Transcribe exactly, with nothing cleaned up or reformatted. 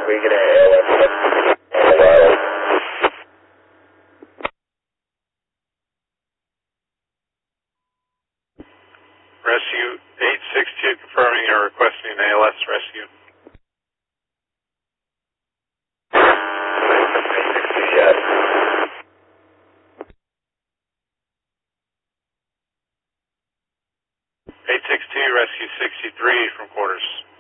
We get a A L S. Rescue eight six two confirming you're requesting an A L S rescue. Yes. eight six two, rescue sixty-three from quarters.